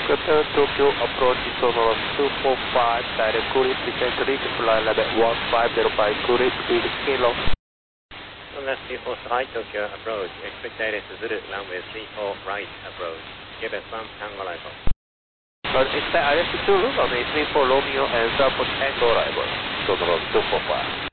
Qatar Tokyo approach Isonoros 245, direct Kurit, descend to reach flight level 1505, Kurit, speed kilo. Sunwest 34 right, Tokyo approach, expect direct Zulu, runway 34 right approach, give us 1 Tango arrival. Expect IFC 2, runway 34 Romeo and Southwest Tango arrival, Isonoros 245.